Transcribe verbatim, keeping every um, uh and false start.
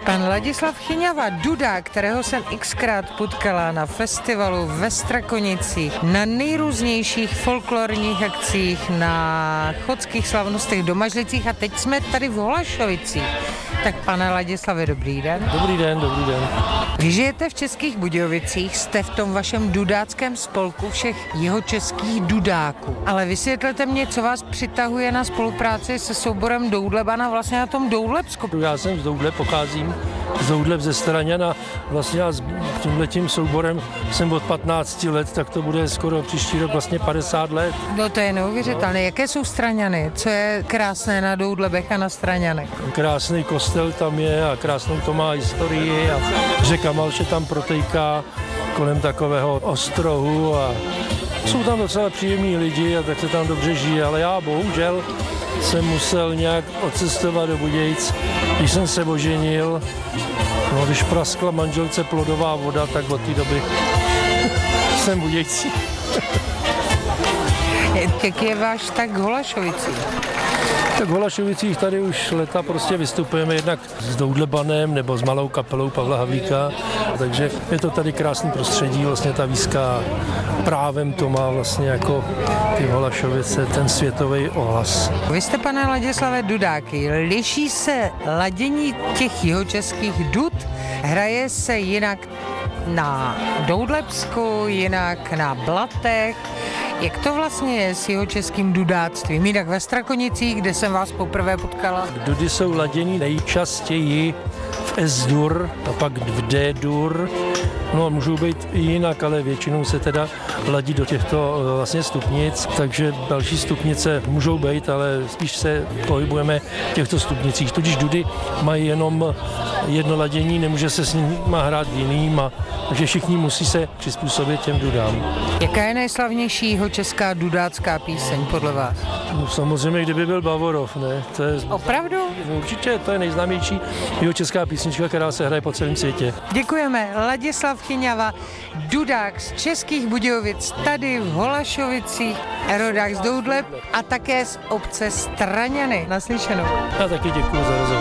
Pan Ladislav Chyňava, dudák, kterého jsem xkrát potkala na festivalu ve Strakonicích, na nejrůznějších folklorních akcích, na chodských slavnostech, domažlicích a teď jsme tady v Holašovicích. Tak pane Ladislave, dobrý den. Dobrý den, dobrý den. Vy žijete v Českých Budějovicích, jste v tom vašem dudáckém spolku všech jihočeských dudáků. Ale vysvětlete mě, co vás přitahuje na spolupráci se souborem Doudleb a vlastně na tom Doudlebsku. Já jsem z Doudleb, pocházím z Doudleb ze Straňan a vlastně já s tímhletím souborem jsem od patnácti let, tak to bude skoro příští rok vlastně padesát let. No to je neuvěřitelné. No. Jaké jsou Straňany? Co je krásné na Doudlebech a na Straňanech? Krásný kostel tam je a krásnou to má historii a řeka Malše tam protejká kolem takového ostrohu a jsou tam docela příjemní lidi a tak se tam dobře žije, ale já bohužel jsem musel nějak odcestovat do Budějic, když jsem se oženil. No, když praskla manželce plodová voda, tak od té doby jsem Budějci. Jak je váš tak k Holašovicích? Tak v Holašovicích tady už leta prostě vystupujeme jednak s Doudlebanem nebo s malou kapelou Pavla Havlíka, takže je to tady krásný prostředí, vlastně ta výzka právem to má vlastně jako ty Holašovice, ten světový ohlas. Vy jste, pane Ladislave, dudáky. Liší se ladění těch jihočeských dud? Hraje se jinak na Doudlebsku, jinak na Blatech? Jak to vlastně je s jihočeským dudáctvím? Jinak ve Strakonicích, kde jsem vás poprvé potkala? Dudy jsou ladění nejčastěji v S-dur a pak v D-dur. No, můžou být i jinak, ale většinou se teda ladí do těchto vlastně stupnic, takže další stupnice můžou být, ale spíš se pohybujeme v těchto stupnicích. Tudíž dudy mají jenom jedno ladění, nemůže se s nimi hrát jiným, a, takže všichni musí se přizpůsobit těm dudám. Jaká je nejslavnější jihočeská dudácká píseň podle vás? No, samozřejmě, kdyby byl Bavorov, ne? To je, Opravdu? Určitě, to je nejznámější jihočeská písnička, která se hraje po celém světě. Děkujeme. Ladislav Chyňava, dudák z Českých Budějovic, tady v Holašovicích, rodák z Doudleb a také z obce Straňany. Naslyšenou. Já taky děkuji za rozhovor.